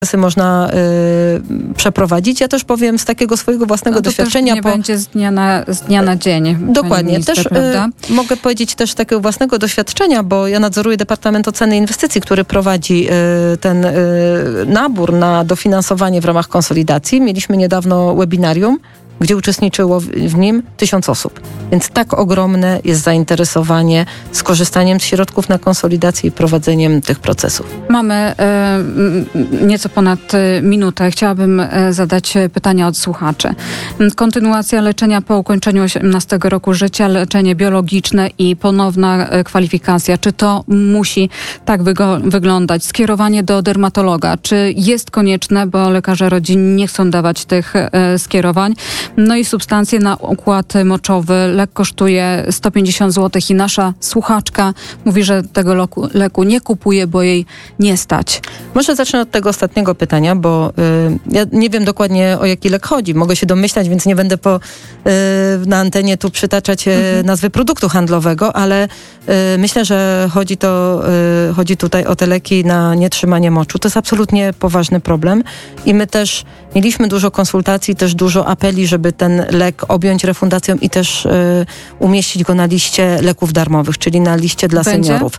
można przeprowadzić. Ja też powiem z takiego swojego własnego doświadczenia. Nie będzie z dnia na dzień. Dokładnie. Minister, też mogę powiedzieć też z takiego własnego doświadczenia, bo ja nadzoruję Departament Oceny Inwestycji, który prowadzi ten nabór na dofinansowanie w ramach konsolidacji. Mieliśmy niedawno webinarium, gdzie uczestniczyło w nim 1000 osób. Więc tak ogromne jest zainteresowanie skorzystaniem z środków na konsolidację i prowadzeniem tych procesów. Mamy nieco ponad minutę. Chciałabym zadać pytania od słuchaczy. Kontynuacja leczenia po ukończeniu 18 roku życia, leczenie biologiczne i ponowna kwalifikacja. Czy to musi tak wyglądać? Skierowanie do dermatologa. Czy jest konieczne, bo lekarze rodzinni nie chcą dawać tych skierowań? No i substancje na układ moczowy. Lek kosztuje 150 zł i nasza słuchaczka mówi, że tego leku nie kupuje, bo jej nie stać. Może zacznę od tego ostatniego pytania, bo ja nie wiem dokładnie, o jaki lek chodzi. Mogę się domyślać, więc nie będę na antenie tu przytaczać nazwy produktu handlowego, ale myślę, że chodzi tutaj o te leki na nietrzymanie moczu. To jest absolutnie poważny problem i my też mieliśmy dużo konsultacji, też dużo apeli, żeby ten lek objąć refundacją i też umieścić go na liście leków darmowych, czyli na liście dla seniorów.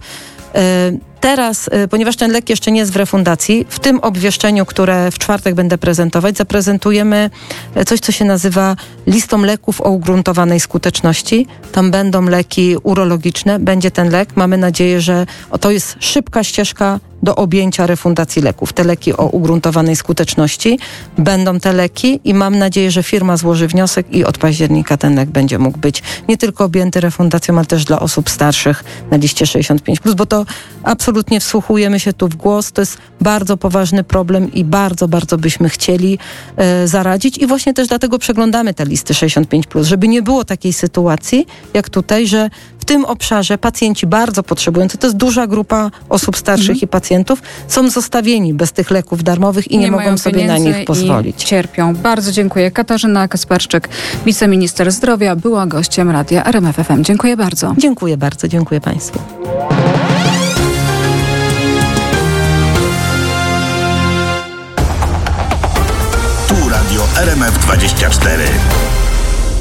Teraz, ponieważ ten lek jeszcze nie jest w refundacji, w tym obwieszczeniu, które w czwartek będę prezentować, zaprezentujemy coś, co się nazywa listą leków o ugruntowanej skuteczności. Tam będą leki urologiczne, będzie ten lek. Mamy nadzieję, że to jest szybka ścieżka do objęcia refundacji leków. Te leki o ugruntowanej skuteczności. Będą te leki i mam nadzieję, że firma złoży wniosek i od października ten lek będzie mógł być nie tylko objęty refundacją, ale też dla osób starszych na liście 65+, bo to absolutnie wsłuchujemy się tu w głos. To jest bardzo poważny problem i bardzo, bardzo byśmy chcieli zaradzić i właśnie też dlatego przeglądamy te listy 65+, żeby nie było takiej sytuacji jak tutaj, że w tym obszarze pacjenci bardzo potrzebujący, to jest duża grupa osób starszych i pacjentów, są zostawieni bez tych leków darmowych i nie mogą sobie na nich pozwolić. I cierpią. Bardzo dziękuję. Katarzyna Kasperczyk, wiceminister zdrowia, była gościem Radia RMF FM. Dziękuję bardzo. Dziękuję bardzo. Dziękuję Państwu. Tu Radio RMF 24.